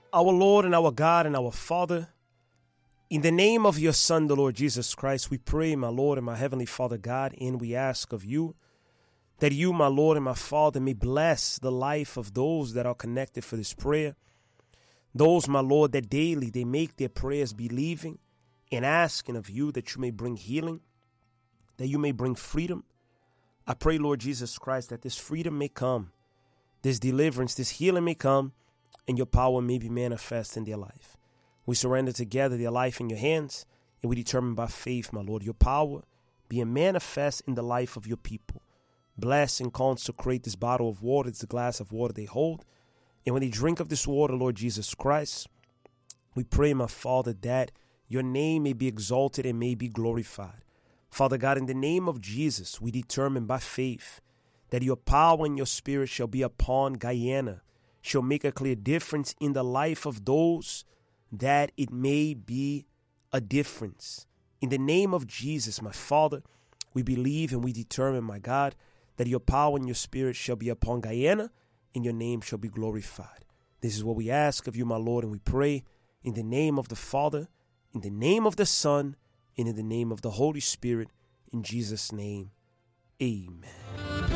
Our Lord and our God and our Father, in the name of your Son, the Lord Jesus Christ, we pray, my Lord and my Heavenly Father God, and we ask of you that you, my Lord and my Father, may bless the life of those that are connected for this prayer. Those, my Lord, that daily they make their prayers believing and asking of you that you may bring healing, that you may bring freedom. I pray, Lord Jesus Christ, that this freedom may come, this deliverance, this healing may come, and your power may be manifest in their life. We surrender together their life in your hands, and we determine by faith, my Lord, your power being manifest in the life of your people. Bless and consecrate this bottle of water, this glass of water they hold. And when they drink of this water, Lord Jesus Christ, we pray, my Father, that your name may be exalted and may be glorified. Father God, in the name of Jesus, we determine by faith that your power and your spirit shall be upon Guyana, shall make a clear difference in the life of those that it may be a difference. In the name of Jesus, my Father, we believe and we determine, my God, that your power and your spirit shall be upon Guyana and your name shall be glorified. This is what we ask of you, my Lord, and we pray in the name of the Father, in the name of the Son, and in the name of the Holy Spirit, in Jesus' name, amen.